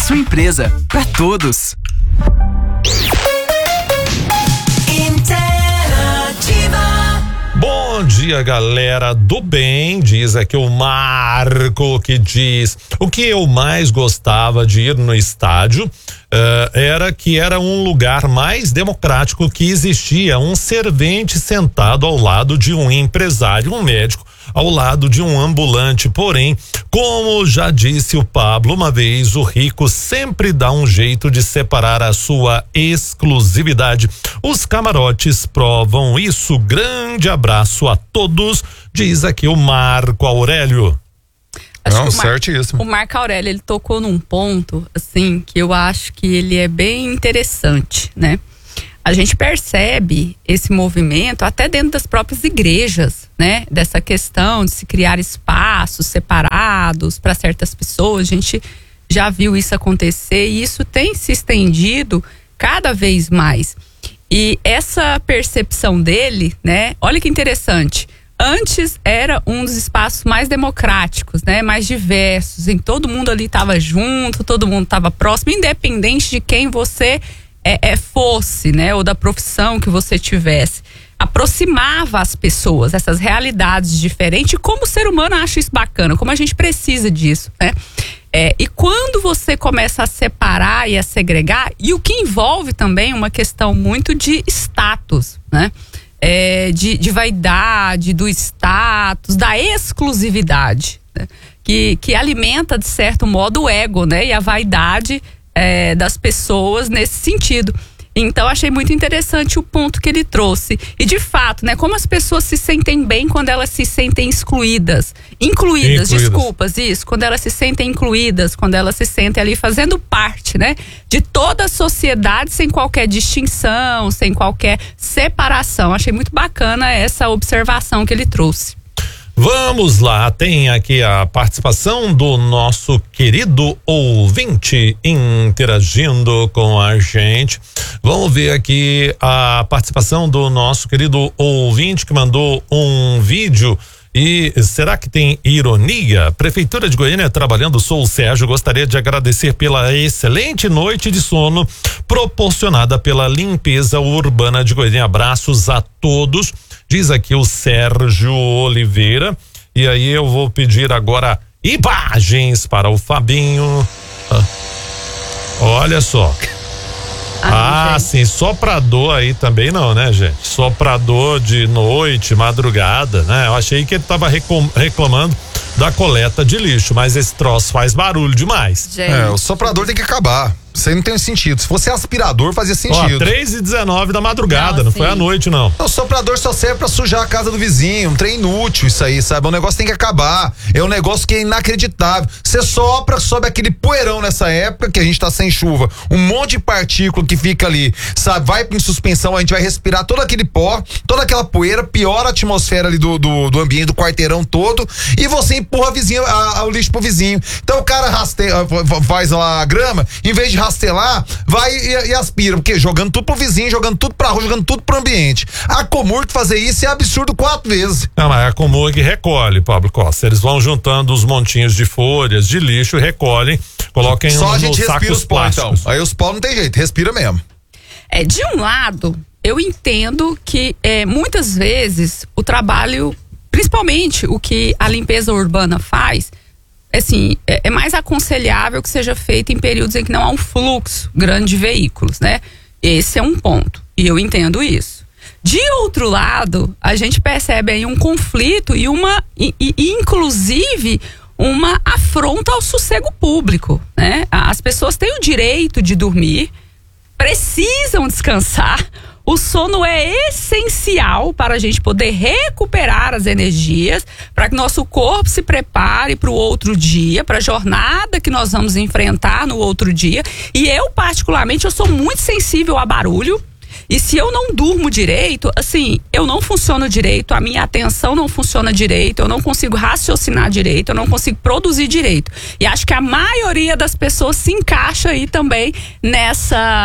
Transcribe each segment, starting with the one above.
sua empresa, para todos. Bom dia, galera do bem. Diz aqui o Marco, que diz: o que eu mais gostava de ir no estádio era que era um lugar mais democrático, que existia um servente sentado ao lado de um empresário, um médico ao lado de um ambulante. Porém, como já disse o Pablo uma vez, o rico sempre dá um jeito de separar a sua exclusividade. Os camarotes provam isso. Grande abraço a todos, diz aqui o Marco Aurélio. Não, certíssimo. O Marco Aurélio, ele tocou num ponto, assim, que eu acho que ele é bem interessante, né? A gente percebe esse movimento até dentro das próprias igrejas, né? Dessa questão de se criar espaços separados para certas pessoas. A gente já viu isso acontecer e isso tem se estendido cada vez mais. E essa percepção dele, né? Olha que interessante. Antes era um dos espaços mais democráticos, né? Mais diversos, em todo mundo ali estava junto, todo mundo estava próximo, independente de quem você fosse, né? Ou da profissão que você tivesse. Aproximava as pessoas, essas realidades diferentes, e como o ser humano acha isso bacana, como a gente precisa disso, né? E quando você começa a separar e a segregar, e o que envolve também uma questão muito de status, né? De vaidade, do status, da exclusividade, né? Que alimenta, de certo modo, o ego, né? E a vaidade das pessoas nesse sentido. Então, achei muito interessante o ponto que ele trouxe. E, de fato, né? Como as pessoas se sentem bem quando elas se sentem incluídas, desculpas, isso. Quando elas se sentem incluídas, quando elas se sentem ali fazendo parte, né? De toda a sociedade, sem qualquer distinção, sem qualquer separação. Achei muito bacana essa observação que ele trouxe. Vamos lá, tem aqui a participação do nosso querido ouvinte interagindo com a gente. Vamos ver aqui a participação do nosso querido ouvinte que mandou um vídeo. E será que tem ironia? Prefeitura de Goiânia trabalhando, sou o Sérgio, gostaria de agradecer pela excelente noite de sono proporcionada pela limpeza urbana de Goiânia. Abraços a todos, diz aqui o Sérgio Oliveira. E aí eu vou pedir agora imagens para o Fabinho. Olha só. Sim, soprador aí também não, né, gente? Soprador de noite, madrugada, né? Eu achei que ele tava reclamando da coleta de lixo, mas esse troço faz barulho demais. O soprador tem que acabar. Isso aí não tem sentido. Se fosse aspirador, fazia sentido. 3h19 da madrugada, não foi à noite, não. O soprador só serve pra sujar a casa do vizinho. Um trem inútil isso aí, sabe? O negócio tem que acabar. É um negócio que é inacreditável. Você sopra, sobe aquele poeirão nessa época que a gente tá sem chuva. Um monte de partícula que fica ali, sabe? Vai em suspensão, a gente vai respirar todo aquele pó, toda aquela poeira, piora a atmosfera ali do ambiente, do quarteirão todo, e você empurra o lixo pro vizinho. Então o cara faz lá a grama, em vez de rastelar, vai e aspira, porque jogando tudo pro vizinho, jogando tudo pra rua, jogando tudo pro ambiente. A Comurg fazer isso é absurdo 4 vezes. Não, mas a Comurg recolhe, Pablo Costa. Eles vão juntando os montinhos de folhas, de lixo, recolhem, coloquem só a gente respira os pó, então. plásticos. Aí os pó não tem jeito, respira mesmo. De um lado, eu entendo que muitas vezes o trabalho, principalmente o que a limpeza urbana faz, assim, é mais aconselhável que seja feito em períodos em que não há um fluxo grande de veículos, né? Esse é um ponto, e eu entendo isso. De outro lado, a gente percebe aí um conflito e inclusive uma afronta ao sossego público, né? As pessoas têm o direito de dormir, precisam descansar. O sono é essencial para a gente poder recuperar as energias, para que nosso corpo se prepare para o outro dia, para a jornada que nós vamos enfrentar no outro dia. E eu, particularmente, eu sou muito sensível a barulho. E se eu não durmo direito, assim, eu não funciono direito, a minha atenção não funciona direito, eu não consigo raciocinar direito, eu não consigo produzir direito. E acho que a maioria das pessoas se encaixa aí também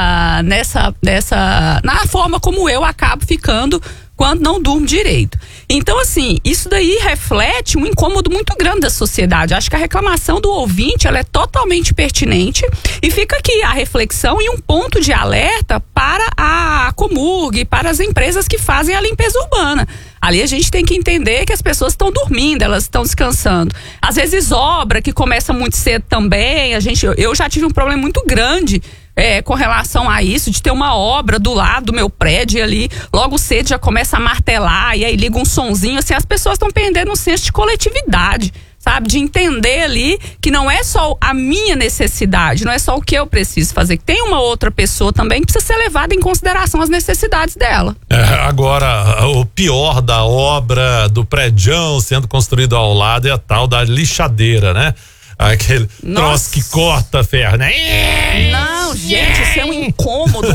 na forma como eu acabo ficando quando não durmo direito. Então, assim, isso daí reflete um incômodo muito grande da sociedade. Acho que a reclamação do ouvinte, ela é totalmente pertinente e fica aqui a reflexão e um ponto de alerta para a Comurg, para as empresas que fazem a limpeza urbana. Ali a gente tem que entender que as pessoas estão dormindo, elas estão descansando. Às vezes obra que começa muito cedo também, eu já tive um problema muito grande com relação a isso, de ter uma obra do lado do meu prédio ali, logo cedo já começa a martelar e aí liga um sonzinho, assim, as pessoas estão perdendo um senso de coletividade, sabe? De entender ali que não é só a minha necessidade, não é só o que eu preciso fazer, que tem uma outra pessoa também que precisa ser levada em consideração as necessidades dela. Agora, o pior da obra do prédião sendo construído ao lado é a tal da lixadeira, né? Aquele troço que corta ferro, né? Não, gente, isso é um incômodo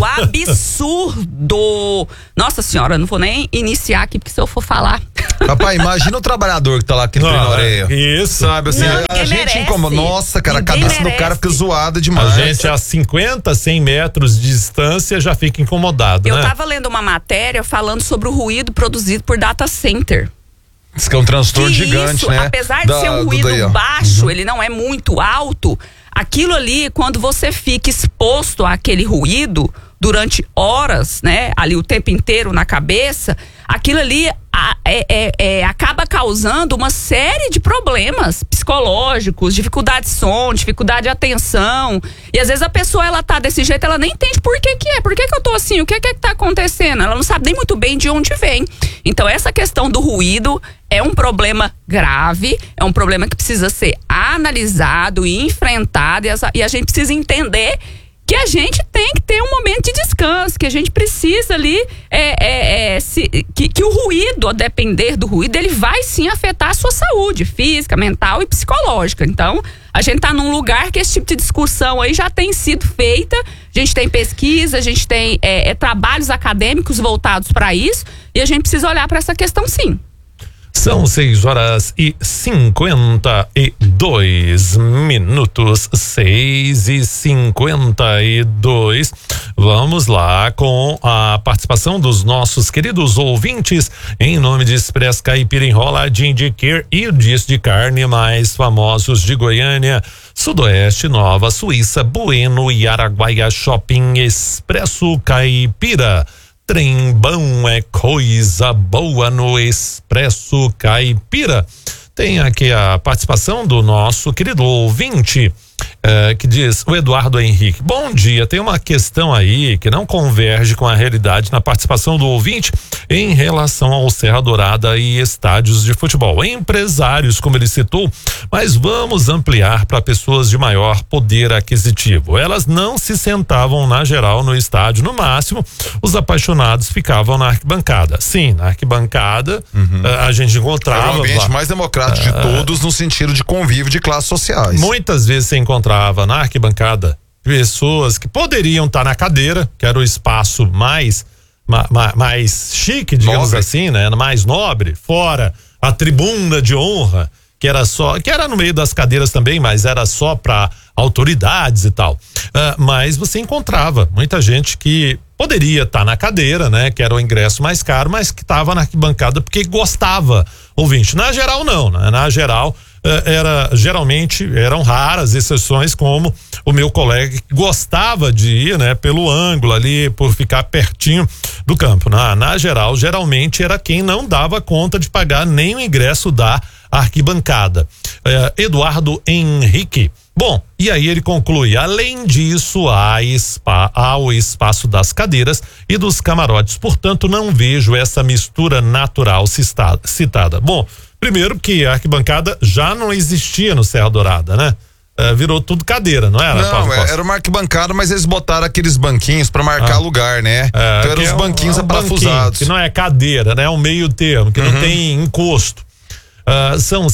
absurdo. Nossa senhora, não vou nem iniciar aqui, porque se eu for falar... Rapaz, imagina o trabalhador que tá lá aqui no Orelha. Isso. Sabe, assim, não, a gente incomoda. Nossa, cara, ninguém a cabeça merece. do cara fica zoada demais. A gente a 50, 100 metros de distância já fica incomodado, Eu né? tava lendo uma matéria falando sobre o ruído produzido por data center. Isso que é um transtorno Que gigante, isso, né? apesar de ser um ruído daí, ó. baixo, ele não é muito alto, aquilo ali, quando você fica exposto àquele ruído durante horas, né, ali o tempo inteiro na cabeça, aquilo ali acaba causando uma série de problemas psicológicos, dificuldade de som, dificuldade de atenção, e às vezes a pessoa, ela tá desse jeito, ela nem entende por que eu tô assim, o que tá acontecendo, ela não sabe nem muito bem de onde vem. Então essa questão do ruído é um problema grave, é um problema que precisa ser analisado e enfrentado, e a gente precisa entender que a gente tem que ter um momento de descanso, que a gente precisa ali, que o ruído, a depender do ruído, ele vai sim afetar a sua saúde física, mental e psicológica. Então, a gente tá num lugar que esse tipo de discussão aí já tem sido feita, a gente tem pesquisa, a gente tem trabalhos acadêmicos voltados para isso, e a gente precisa olhar para essa questão sim. São 6h52. 6h52. Vamos lá com a participação dos nossos queridos ouvintes em nome de Express Caipira Enroladinho de Quer e o Dias de Carne mais famosos de Goiânia, Sudoeste, Nova Suíça, Bueno e Araguaia Shopping Expresso Caipira. Trem bom é coisa boa no Expresso Caipira. Tem aqui a participação do nosso querido ouvinte, que diz, o Eduardo Henrique: bom dia, tem uma questão aí que não converge com a realidade na participação do ouvinte em relação ao Serra Dourada e estádios de futebol. Empresários, como ele citou, mas vamos ampliar para pessoas de maior poder aquisitivo. Elas não se sentavam na geral no estádio, no máximo os apaixonados ficavam na arquibancada. Sim, na arquibancada a gente encontrava... É o ambiente mais democrático de todos no sentido de convívio de classes sociais. Muitas vezes você encontrava na arquibancada pessoas que poderiam estar na cadeira, que era o espaço mais chique, digamos assim, né? Mais nobre, fora a tribuna de honra, que era no meio das cadeiras também, mas era só para autoridades e tal. Mas você encontrava muita gente que poderia estar na cadeira, né? Que era o ingresso mais caro, mas que estava na arquibancada porque gostava, ouvinte. Na geral não, né? Na geral geralmente eram raras exceções, como o meu colega que gostava de ir, né, pelo ângulo ali, por ficar pertinho do campo. Na geral, geralmente era quem não dava conta de pagar nem o ingresso da arquibancada. Eduardo Henrique. Bom, e aí ele conclui: além disso, há o espaço das cadeiras e dos camarotes, portanto não vejo essa mistura natural citada. Bom, primeiro que a arquibancada já não existia no Serra Dourada, né? Virou tudo cadeira, não era? Não, era uma arquibancada, mas eles botaram aqueles banquinhos pra marcar lugar, né? Então eram os banquinhos aparafusados. Que não é cadeira, né? É um meio termo, que não tem encosto. São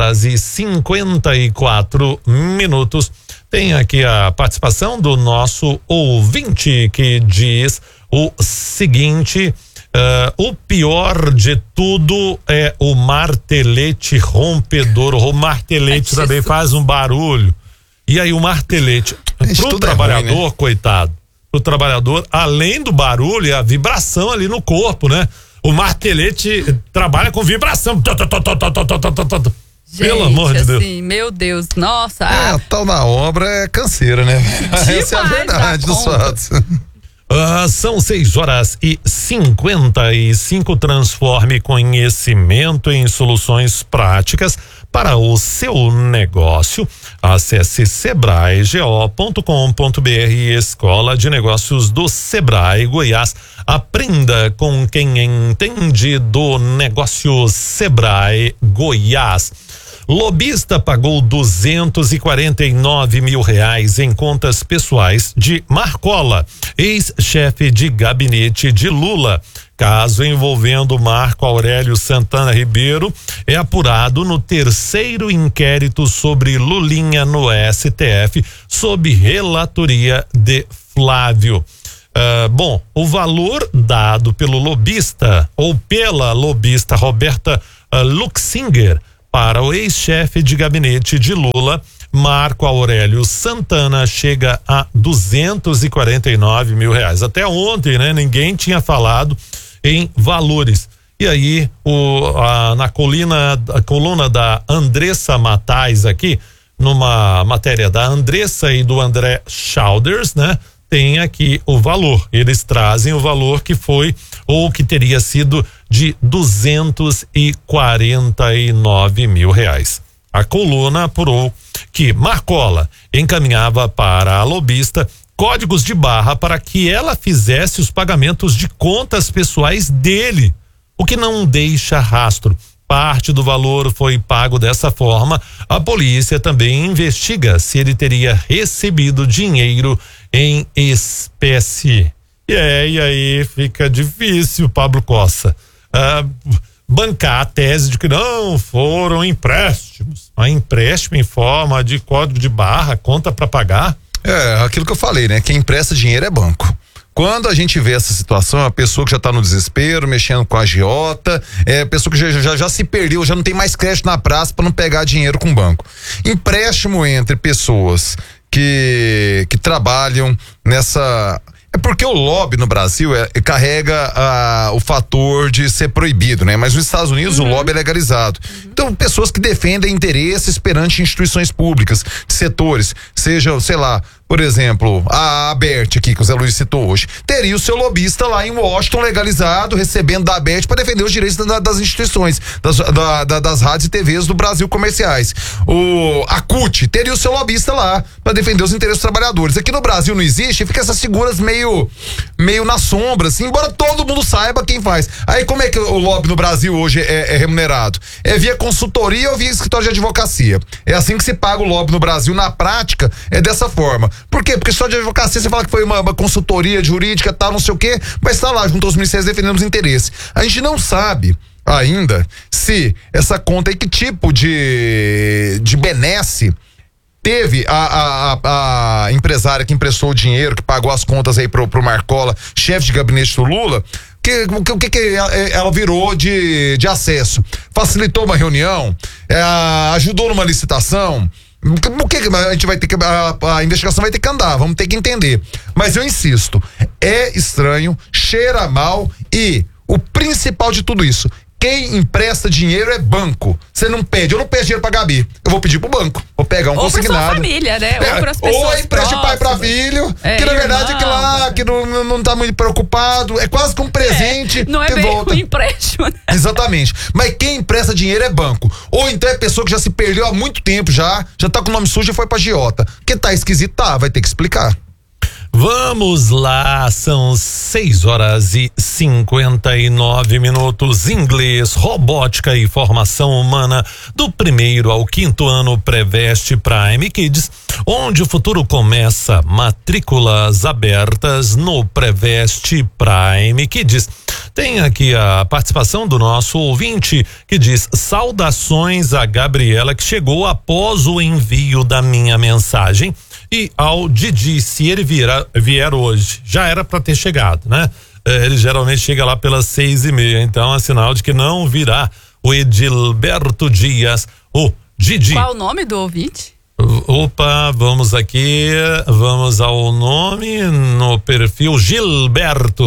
6h54. Tem aqui a participação do nosso ouvinte que diz o seguinte: o pior de tudo é o martelete rompedor. O martelete também faz um barulho. E aí o martelete, pro trabalhador, ruim, né? Coitado, pro trabalhador, além do barulho, é a vibração ali no corpo, né? O martelete trabalha com vibração. Gente, pelo amor de Deus. Assim, meu Deus, nossa. A tal da obra é canseira, né? Essa é a verdade dos fatos. São 6h55. Transforme conhecimento em soluções práticas para o seu negócio. Acesse sebraego.com.br, Escola de Negócios do Sebrae Goiás. Aprenda com quem entende do negócio. Sebrae Goiás. Lobista pagou R$249 mil em contas pessoais de Marcola, ex-chefe de gabinete de Lula. Caso envolvendo Marco Aurélio Santana Ribeiro é apurado no 3º inquérito sobre Lulinha no STF, sob relatoria de Flávio. Bom, o valor dado pelo lobista ou pela lobista Roberta Luxinger para o ex-chefe de gabinete de Lula, Marco Aurélio Santana, chega a R$249 mil. Até ontem, né? Ninguém tinha falado em valores. E aí, na coluna da Andressa Matais aqui, numa matéria da Andressa e do André Schauders, né? Tem aqui o valor. Eles trazem o valor que foi ou que teria sido de R$249 mil. A coluna apurou que Marcola encaminhava para a lobista códigos de barra para que ela fizesse os pagamentos de contas pessoais dele, o que não deixa rastro. Parte do valor foi pago dessa forma. A polícia também investiga se ele teria recebido dinheiro em espécie. E aí fica difícil, Pablo Costa, bancar a tese de que não foram empréstimos. A empréstimo em forma de código de barra, conta para pagar. Aquilo que eu falei, né? Quem empresta dinheiro é banco. Quando a gente vê essa situação, a pessoa que já tá no desespero, mexendo com a agiota, a pessoa que já se perdeu, já não tem mais crédito na praça para não pegar dinheiro com o banco. Empréstimo entre pessoas que trabalham nessa... É porque o lobby no Brasil carrega o fator de ser proibido, né? Mas nos Estados Unidos o lobby é legalizado. Então, pessoas que defendem interesses perante instituições públicas, de setores, seja, sei lá, por exemplo, a ABERT aqui, que o Zé Luiz citou hoje, teria o seu lobista lá em Washington legalizado, recebendo da ABERT para defender os direitos das instituições, das rádios e TVs do Brasil comerciais. A CUT teria o seu lobista lá para defender os interesses dos trabalhadores. Aqui no Brasil não existe, fica essas figuras meio na sombra, assim, embora todo mundo saiba quem faz. Aí como é que o lobby no Brasil hoje é remunerado? É via consultoria ou via escritório de advocacia. É assim que se paga o lobby no Brasil, na prática, é dessa forma. Por quê? Porque escritório de advocacia, você fala que foi uma consultoria jurídica, tal, não sei o quê, mas tá lá junto aos ministérios defendendo os interesses. A gente não sabe ainda se essa conta aí, que tipo de benesse teve a empresária que emprestou o dinheiro, que pagou as contas aí pro Marcola, chefe de gabinete do Lula. O que ela virou de acesso? Facilitou uma reunião? Ajudou numa licitação? O que a gente vai ter que... A investigação vai ter que andar, vamos ter que entender. Mas eu insisto, é estranho, cheira mal e o principal de tudo isso, quem empresta dinheiro é banco. Você não pede, eu não peço dinheiro pra Gabi, eu vou pedir pro banco, vou pegar um consignado. Ou pra sua família, né? Ou pras pessoas ou empresta de pai pra filho, que na verdade que não tá muito preocupado, é quase que um presente. Não é que bem volta. Um empréstimo, né? Exatamente, mas quem empresta dinheiro é banco. Ou então é pessoa que já se perdeu há muito tempo, já tá com o nome sujo e foi pra agiota. Que tá esquisito, vai ter que explicar. Vamos lá, são 6h59. Inglês, robótica e formação humana do 1º ao 5º ano Preveste Prime Kids, onde o futuro começa. Matrículas abertas no Preveste Prime Kids. Tem aqui a participação do nosso ouvinte que diz: saudações a Gabriela, que chegou após o envio da minha mensagem, e ao Didi, se ele vier hoje, já era para ter chegado, né? Ele geralmente chega lá pelas 6h30, então é sinal de que não virá. O Edilberto Dias, o Didi. Qual o nome do ouvinte? Opa, vamos aqui, vamos ao nome no perfil Gilberto.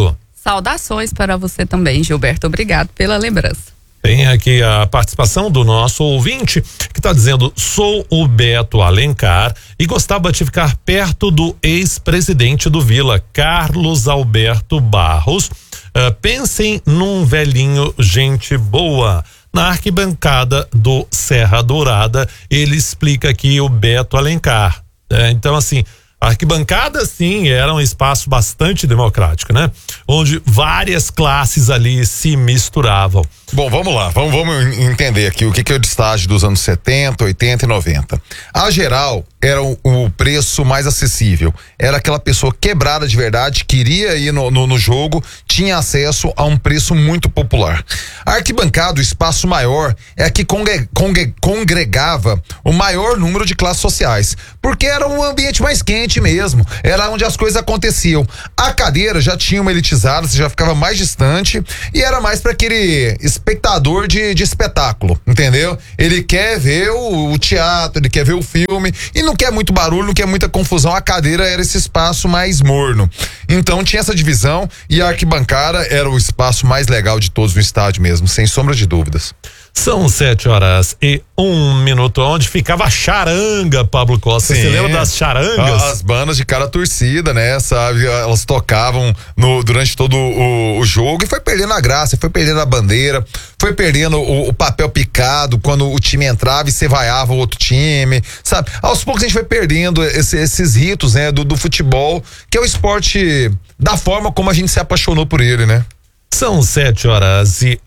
Saudações para você também, Gilberto. Obrigado pela lembrança. Tem aqui a participação do nosso ouvinte que está dizendo: sou o Beto Alencar e gostava de ficar perto do ex-presidente do Vila, Carlos Alberto Barros. Pensem num velhinho gente boa. Na arquibancada do Serra Dourada, ele explica aqui o Beto Alencar. Então, assim, a arquibancada, sim, era um espaço bastante democrático, né? Onde várias classes ali se misturavam. Bom, vamos lá, vamos entender aqui o que é o estágio dos anos 70, 80 e 90. A geral era o preço mais acessível. Era aquela pessoa quebrada de verdade, queria ir no jogo, tinha acesso a um preço muito popular. A arquibancada, o espaço maior, é a que congregava o maior número de classes sociais, porque era um ambiente mais quente mesmo, era onde as coisas aconteciam. A cadeira já tinha uma elitizada, você já ficava mais distante e era mais para aquele espectador de espetáculo, entendeu? Ele quer ver o teatro, ele quer ver o filme e não quer muito barulho, não quer muita confusão. A cadeira era esse espaço mais morno. Então tinha essa divisão e a arquibancada era o espaço mais legal de todos no estádio mesmo, sem sombra de dúvidas. São 7h01, onde ficava a charanga, Pablo Costa. Você lembra das charangas? As bandas de cada torcida, né, sabe? Elas tocavam durante todo o jogo e foi perdendo a graça, foi perdendo a bandeira, foi perdendo o papel picado quando o time entrava e você vaiava o outro time, sabe? Aos poucos a gente foi perdendo esses ritos, né, do futebol, que é o esporte da forma como a gente se apaixonou por ele, né? São 7h01.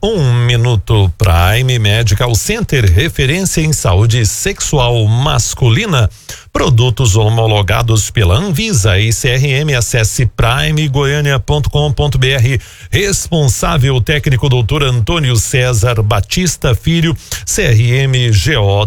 Prime Medical Center, referência em saúde sexual masculina. Produtos homologados pela Anvisa e CRM. Acesse primegoiania.com.br. Responsável técnico Dr. Antônio César Batista Filho, CRM GO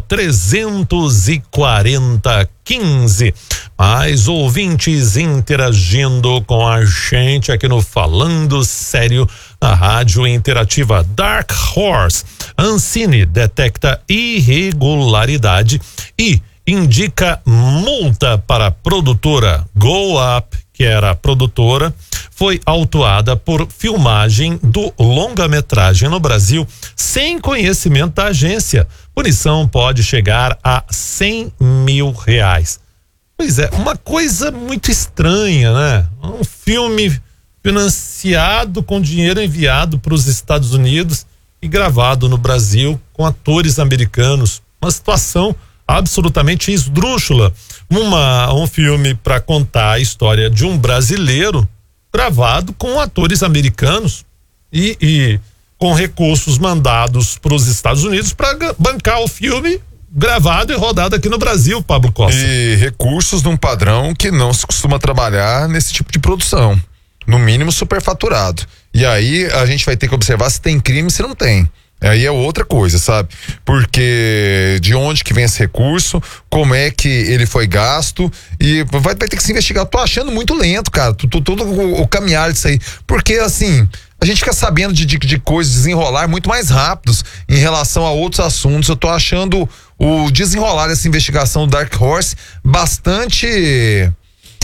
34015. Mais ouvintes interagindo com a gente aqui no Falando Sério, na Rádio Interativa. Dark Horse, Ancine detecta irregularidade e indica multa para a produtora. Go Up, que era a produtora, foi autuada por filmagem do longa-metragem no Brasil sem conhecimento da agência. Punição pode chegar a R$100 mil. Pois é, uma coisa muito estranha, né? Um filme financiado com dinheiro enviado para os Estados Unidos e gravado no Brasil com atores americanos. Uma situação absolutamente esdrúxula. Um filme para contar a história de um brasileiro gravado com atores americanos e com recursos mandados para os Estados Unidos para bancar o filme gravado e rodado aqui no Brasil, Pablo Costa. E recursos num padrão que não se costuma trabalhar nesse tipo de produção. No mínimo superfaturado. E aí a gente vai ter que observar se tem crime, se não tem. Aí é outra coisa, sabe? Porque de onde que vem esse recurso, como é que ele foi gasto e vai ter que se investigar. Eu tô achando muito lento, cara, todo o caminhar disso aí. Porque assim, a gente fica sabendo de coisas desenrolar muito mais rápidos em relação a outros assuntos. Eu tô achando o desenrolar dessa investigação do Dark Horse bastante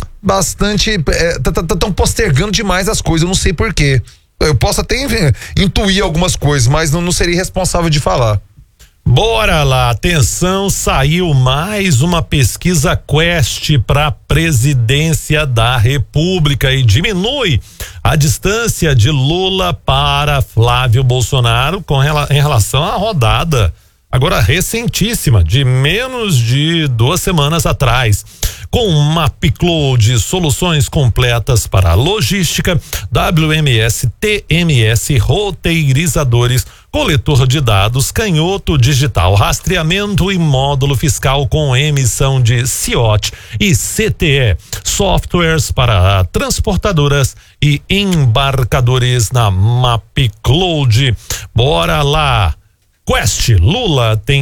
tão postergando demais as coisas, eu não sei porquê. Eu posso até intuir algumas coisas, mas não seria responsável de falar. Bora lá, atenção, saiu mais uma pesquisa Quest para a presidência da República e diminui a distância de Lula para Flávio Bolsonaro em relação à rodada, agora recentíssima, de menos de 2 semanas atrás. Com MapCloud, soluções completas para logística, WMS, TMS, roteirizadores, coletor de dados, canhoto digital, rastreamento e módulo fiscal com emissão de CIOT e CTE, softwares para transportadoras e embarcadores na MapCloud. Bora lá! Quest, Lula tem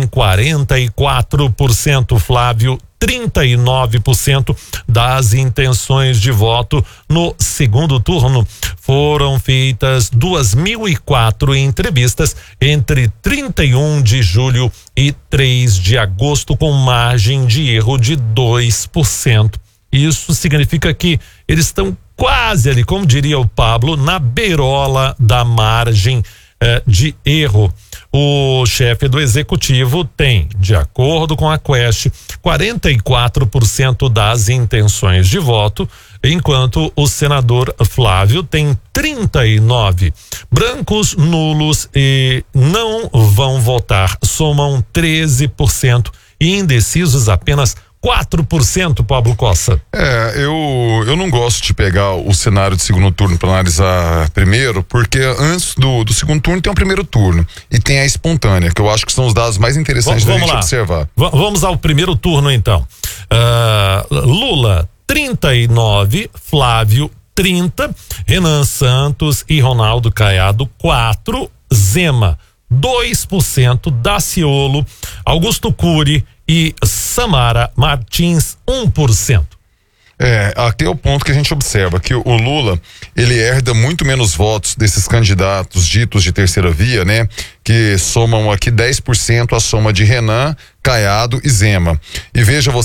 44%, Flávio 39% das intenções de voto no segundo turno. Foram feitas 2.004 entrevistas entre 31 de julho e 3 de agosto, com margem de erro de 2%. Isso significa que eles estão quase ali, como diria o Pablo, na beirola da margem de erro. O chefe do executivo tem, de acordo com a Quest, 44% das intenções de voto, enquanto o senador Flávio tem 39%. Brancos, nulos e não vão votar somam 13% e indecisos apenas 4%, Pablo Costa. Eu não gosto de pegar o cenário de segundo turno para analisar primeiro, porque antes do segundo turno tem o primeiro turno e tem a espontânea, que eu acho que são os dados mais interessantes da gente observar. Vamos ao primeiro turno, então. Lula, 39%, Flávio, 30%, Renan Santos e Ronaldo Caiado, 4%, Zema, 2%, Daciolo, Augusto Cury e Samara Martins, 1%. Aqui é o ponto que a gente observa, que o Lula, ele herda muito menos votos desses candidatos ditos de terceira via, né? Que somam aqui 10% a soma de Renan, Caiado e Zema. E veja você